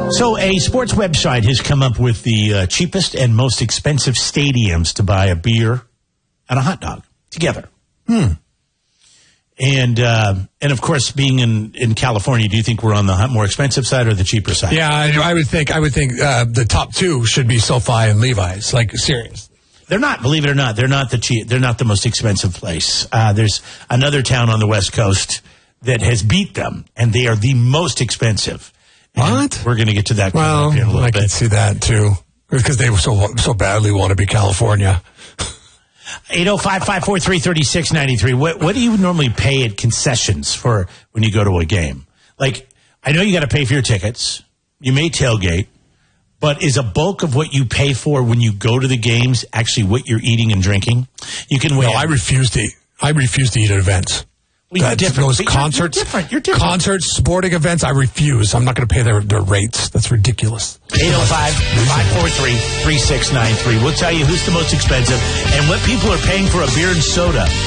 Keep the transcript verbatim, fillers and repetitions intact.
So a sports website has come up with the uh, cheapest and most expensive stadiums to buy a beer and a hot dog together. Hmm. And, uh, and of course, being in, in California, do you think we're on the more expensive side or the cheaper side? Yeah, I, I would think I would think uh, the top two should be SoFi and Levi's. Like, serious. They're not, believe it or not, they're not the cheap, they're not the most expensive place. Uh, there's another town on the West Coast that has beat them, and they are the most expensive. And what? We're going to get to that. Well, here in a little I bit. can see that too, because they so so badly want to be California. eight oh five, five four three, three six nine three. What, what do you normally pay at concessions for when you go to a game? Like, I know you got to pay for your tickets. You may tailgate. But is a bulk of what you pay for when you go to the games actually what you're eating and drinking? You can win. No, I refuse to eat. I refuse to eat at events. Well, you're different. Those You're- concerts, You're different. You're different. concerts, sporting events, I refuse. I'm not going to pay their, their rates. That's ridiculous. eight oh five, five four three, three six nine three. We'll tell you who's the most expensive and what people are paying for a beer and soda.